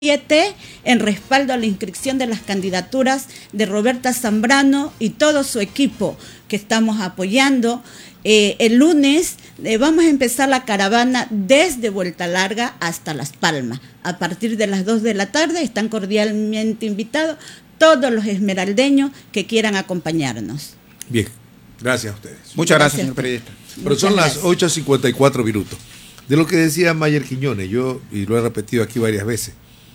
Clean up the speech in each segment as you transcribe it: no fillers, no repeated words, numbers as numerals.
en respaldo a la inscripción de las candidaturas de Roberta Zambrano y todo su equipo que estamos apoyando. El lunes vamos a empezar la caravana desde Vuelta Larga hasta Las Palmas. A partir de las 2 de la tarde están cordialmente invitados todos los esmeraldeños que quieran acompañarnos. Bien, gracias a ustedes. Muchas gracias, señor periodista. Pero son las 8:54 minutos. De lo que decía Mayer Quiñones, yo, y lo he repetido aquí varias veces,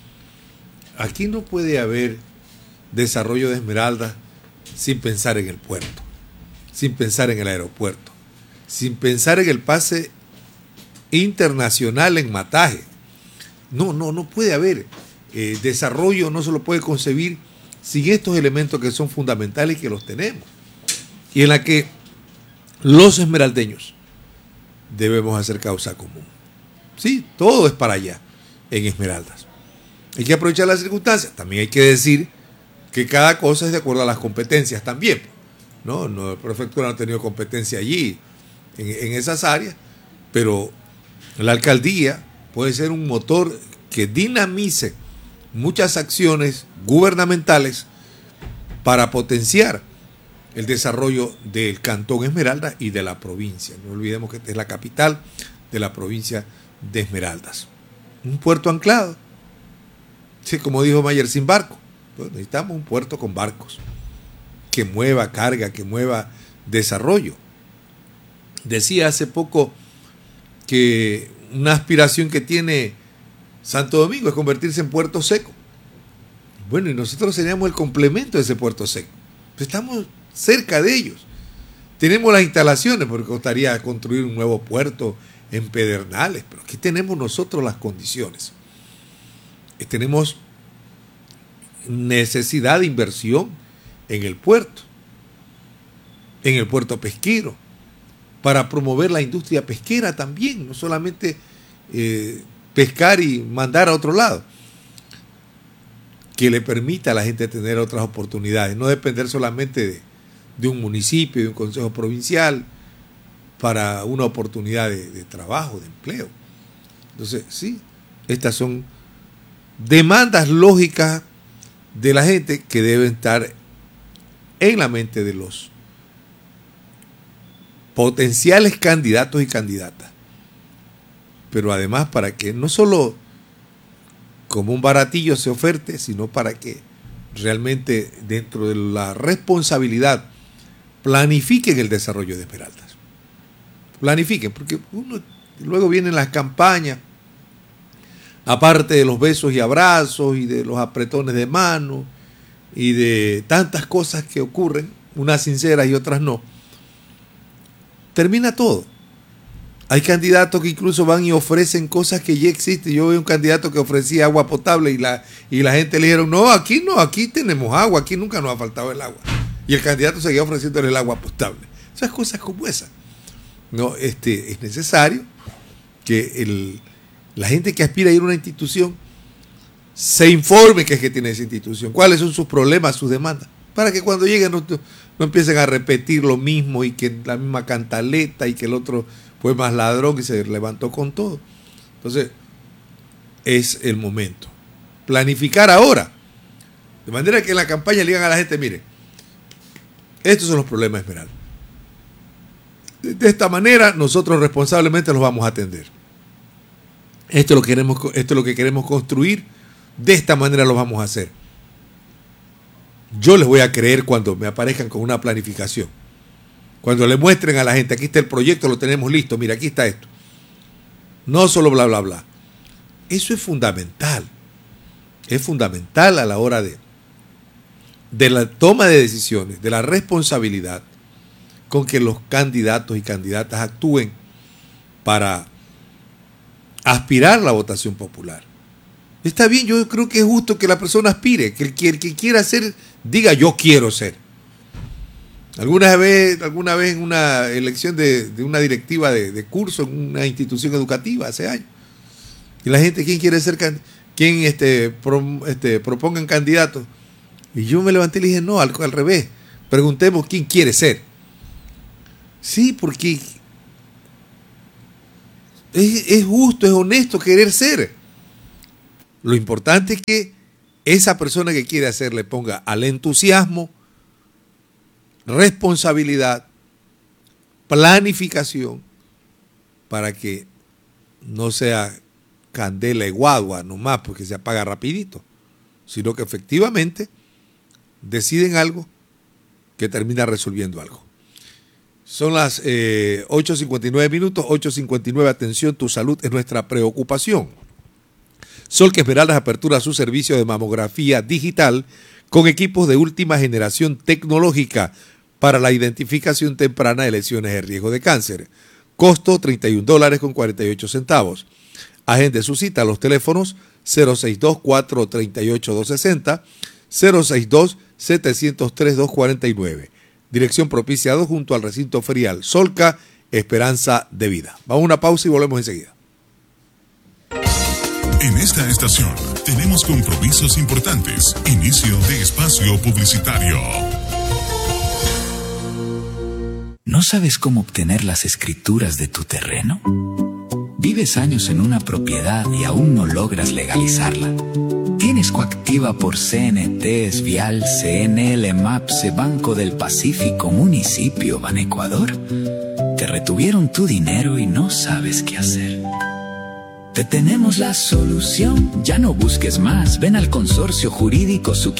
aquí no puede haber desarrollo de Esmeraldas sin pensar en el puerto, sin pensar en el aeropuerto, sin pensar en el pase internacional en Mataje. No puede haber desarrollo, no se lo puede concebir sin estos elementos que son fundamentales y que los tenemos. Y en la que los esmeraldeños debemos hacer causa común. Sí, todo es para allá, en Esmeraldas. Hay que aprovechar las circunstancias. También hay que decir que cada cosa es de acuerdo a las competencias también. No, el prefectura no ha tenido competencia allí, en esas áreas, pero la alcaldía puede ser un motor que dinamice muchas acciones gubernamentales para potenciar el desarrollo del Cantón Esmeraldas y de la provincia. No olvidemos que esta es la capital de la provincia de Esmeraldas. Un puerto anclado. Sí, como dijo Mayer, sin barco. Pues necesitamos un puerto con barcos que mueva carga, que mueva desarrollo. Decía hace poco que una aspiración que tiene Santo Domingo es convertirse en puerto seco. Bueno, y nosotros seríamos el complemento de ese puerto seco. Pues estamos cerca de ellos. Tenemos las instalaciones, porque costaría construir un nuevo puerto en Pedernales, pero aquí tenemos nosotros las condiciones. Tenemos necesidad de inversión en el puerto pesquero, para promover la industria pesquera también, no solamente pescar y mandar a otro lado, que le permita a la gente tener otras oportunidades, no depender solamente de un municipio, de un consejo provincial, para una oportunidad de trabajo, de empleo. Entonces, sí, estas son demandas lógicas de la gente que deben estar en la mente de los potenciales candidatos y candidatas. Pero además para que no solo como un baratillo se oferte, sino para que realmente dentro de la responsabilidad planifiquen el desarrollo de Esmeraldas. Planifiquen, porque luego vienen las campañas, aparte de los besos y abrazos y de los apretones de mano y de tantas cosas que ocurren, unas sinceras y otras no, termina todo. Hay candidatos que incluso van y ofrecen cosas que ya existen. Yo veo un candidato que ofrecía agua potable y la gente le dijeron, no, aquí tenemos agua, aquí nunca nos ha faltado el agua. Y el candidato seguía ofreciéndole el agua potable. Esas cosas como esas. No, es necesario que la gente que aspira a ir a una institución se informe qué es que tiene esa institución, cuáles son sus problemas, sus demandas, para que cuando lleguen no empiecen a repetir lo mismo y que la misma cantaleta y que el otro fue más ladrón y se levantó con todo. Entonces, es el momento. Planificar ahora. De manera que en la campaña le digan a la gente, mire, estos son los problemas, Esmeralda. De esta manera, nosotros responsablemente los vamos a atender. Esto es lo que queremos construir. De esta manera lo vamos a hacer. Yo les voy a creer cuando me aparezcan con una planificación. Cuando le muestren a la gente, aquí está el proyecto, lo tenemos listo, mira, aquí está esto. No solo bla, bla, bla. Eso es fundamental. Es fundamental a la hora de la toma de decisiones, de la responsabilidad con que los candidatos y candidatas actúen para aspirar a la votación popular. Está bien, yo creo que es justo que la persona aspire, que el que quiera ser, diga yo quiero ser. Alguna vez en una elección de una directiva de curso en una institución educativa hace años, y la gente, ¿quién quiere ser propongan candidatos? Y yo me levanté y le dije, no, al revés, preguntemos quién quiere ser. Sí, porque es justo, es honesto querer ser. Lo importante es que esa persona que quiere hacer le ponga al entusiasmo, responsabilidad, planificación, para que no sea candela y guagua nomás porque se apaga rapidito, sino que efectivamente deciden algo que termina resolviendo algo. Son las 8:59 minutos, 8:59, atención, tu salud es nuestra preocupación. Sol Esmeraldas apertura su servicio de mamografía digital con equipos de última generación tecnológica para la identificación temprana de lesiones de riesgo de cáncer. Costo $31.48. Agende su cita a los teléfonos 062-438-260, 062-703-249. Dirección propiciado junto al recinto ferial Solca, Esperanza de Vida. Vamos a una pausa y volvemos enseguida. En esta estación tenemos compromisos importantes. Inicio de espacio publicitario. ¿No sabes cómo obtener las escrituras de tu terreno? ¿Vives años en una propiedad y aún no logras legalizarla? ¿Tienes coactiva por CNT, Vial, CNL, MAPSE, Banco del Pacífico, Municipio, Banecuador? ¿Te retuvieron tu dinero y no sabes qué hacer? Te tenemos la solución. Ya no busques más. Ven al Consorcio Jurídico